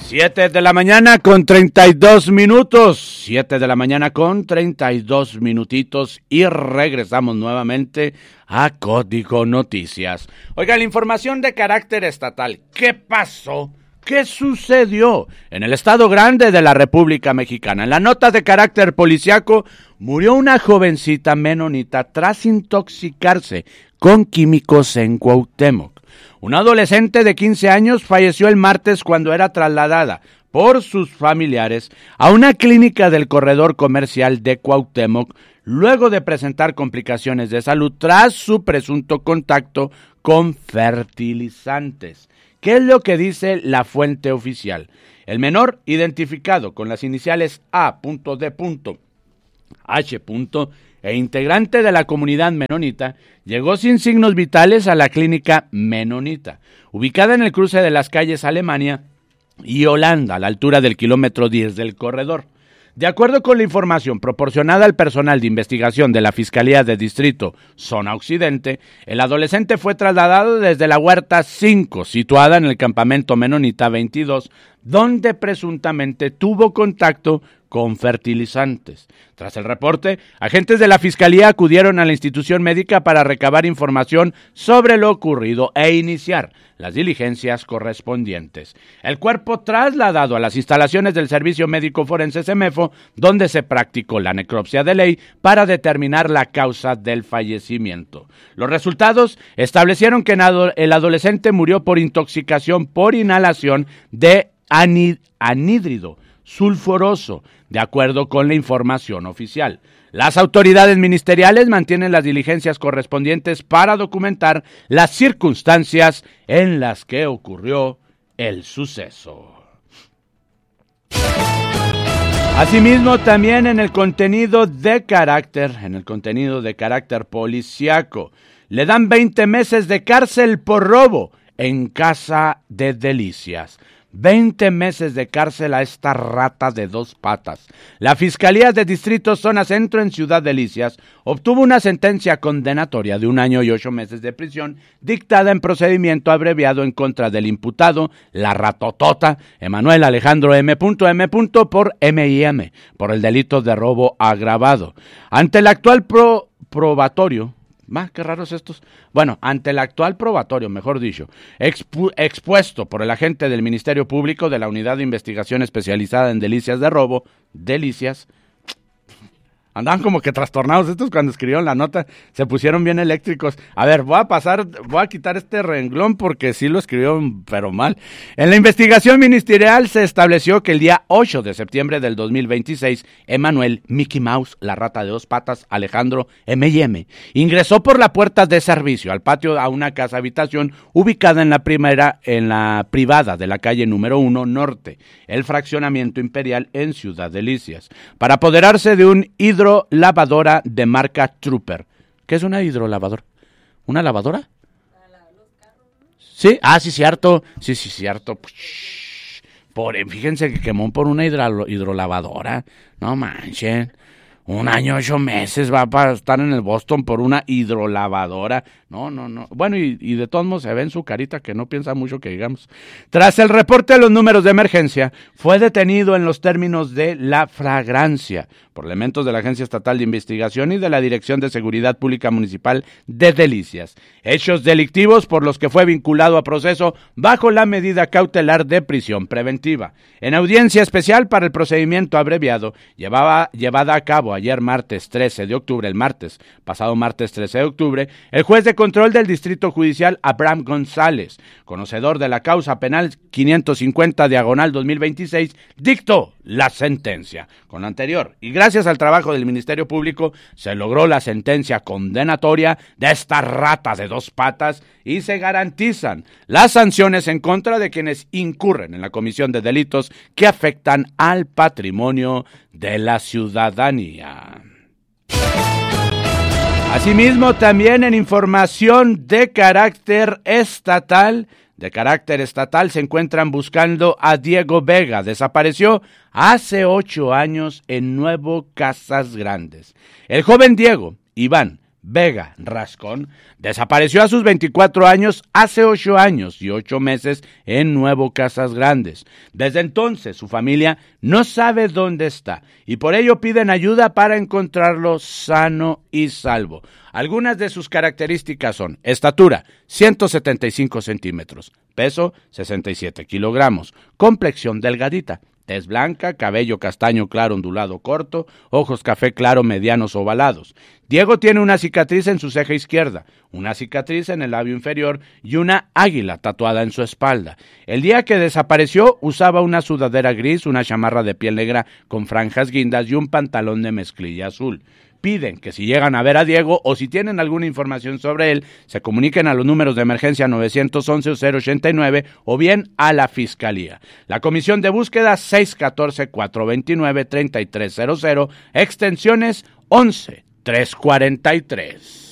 7 de la mañana con 32 minutos, 7 de la mañana con 32 minutitos y regresamos nuevamente a Código Noticias. Oiga, la información de carácter estatal, ¿qué pasó? ¿Qué sucedió en el estado grande de la República Mexicana? En la nota de carácter policiaco, murió una jovencita menonita tras intoxicarse con químicos en Cuauhtémoc. Una adolescente de 15 años falleció el martes cuando era trasladada por sus familiares a una clínica del corredor comercial de Cuauhtémoc, luego de presentar complicaciones de salud tras su presunto contacto con fertilizantes. ¿Qué es lo que dice la fuente oficial? El menor, identificado con las iniciales A.D. H. e integrante de la comunidad menonita, llegó sin signos vitales a la clínica menonita, ubicada en el cruce de las calles Alemania y Holanda, a la altura del kilómetro 10 del corredor. De acuerdo con la información proporcionada al personal de investigación de la Fiscalía de Distrito Zona Occidente, el adolescente fue trasladado desde la Huerta 5, situada en el campamento menonita 22, donde presuntamente tuvo contacto con fertilizantes. Tras el reporte, agentes de la Fiscalía acudieron a la institución médica para recabar información sobre lo ocurrido e iniciar las diligencias correspondientes. El cuerpo trasladado a las instalaciones del Servicio Médico Forense Semefo, donde se practicó la necropsia de ley para determinar la causa del fallecimiento. Los resultados establecieron que el adolescente murió por intoxicación por inhalación de anhídrido sulfuroso, de acuerdo con la información oficial. Las autoridades ministeriales mantienen las diligencias correspondientes para documentar las circunstancias en las que ocurrió el suceso. Asimismo, también en el contenido de carácter policiaco, le dan 20 meses de cárcel por robo en Casa de Delicias. 20 meses de cárcel a esta rata de dos patas. La Fiscalía de Distrito Zona Centro en Ciudad Delicias obtuvo una sentencia condenatoria de 1 año y 8 meses de prisión dictada en procedimiento abreviado en contra del imputado, la ratotota, Emanuel Alejandro M. por M.I.M., por el delito de robo agravado. Ante el actual probatorio, qué raros estos. Bueno, ante el actual probatorio, mejor dicho, expuesto por el agente del Ministerio Público de la Unidad de Investigación Especializada en Delicias de Robo, Delicias, andaban como que trastornados estos cuando escribieron la nota, se pusieron bien eléctricos. A ver, voy a quitar este renglón porque sí lo escribieron, pero mal. En la investigación ministerial se estableció que el día 8 de septiembre del 2026, Emanuel Mickey Mouse, la rata de dos patas, Alejandro M.I.M., ingresó por la puerta de servicio al patio a una casa habitación ubicada en la privada de la calle número 1 Norte, el fraccionamiento Imperial en Ciudad Delicias, para apoderarse de un hidrolavadora de marca Trooper. ¿Qué es una hidrolavadora? ¿Una lavadora? ¿Sí? Sí, cierto. Sí, cierto. Fíjense que quemó por una hidrolavadora. No manchen. 1 año, 8 meses va para estar en el Boston por una hidrolavadora. No. Bueno, y de todos modos se ve en su carita que no piensa mucho que digamos. Tras el reporte de los números de emergencia, fue detenido en los términos de la flagrancia por elementos de la Agencia Estatal de Investigación y de la Dirección de Seguridad Pública Municipal de Delicias. Hechos delictivos por los que fue vinculado a proceso bajo la medida cautelar de prisión preventiva. En audiencia especial para el procedimiento abreviado, llevada a cabo ayer pasado martes 13 de octubre, el juez de control del Distrito Judicial Abraham González, conocedor de la causa penal 550/2026, dictó la sentencia. Con lo anterior, y gracias al trabajo del Ministerio Público, se logró la sentencia condenatoria de esta rata de dos patas y se garantizan las sanciones en contra de quienes incurren en la comisión de delitos que afectan al patrimonio de la ciudadanía. Asimismo, también en información de carácter estatal, se encuentran buscando a Diego Vega. Desapareció hace 8 años en Nuevo Casas Grandes. El joven Diego, Iván Vega Rascón desapareció a sus 24 años hace 8 años y 8 meses en Nuevo Casas Grandes. Desde entonces su familia no sabe dónde está y por ello piden ayuda para encontrarlo sano y salvo. Algunas de sus características son: estatura 175 centímetros, peso 67 kilogramos, complexión delgadita, tez blanca, cabello castaño claro ondulado corto, ojos café claro medianos ovalados. Diego tiene una cicatriz en su ceja izquierda, una cicatriz en el labio inferior y una águila tatuada en su espalda. El día que desapareció usaba una sudadera gris, una chamarra de piel negra con franjas guindas y un pantalón de mezclilla azul. Piden que si llegan a ver a Diego o si tienen alguna información sobre él, se comuniquen a los números de emergencia 911 o 089 o bien a la Fiscalía. La Comisión de Búsqueda 614-429-3300, extensiones 11-343.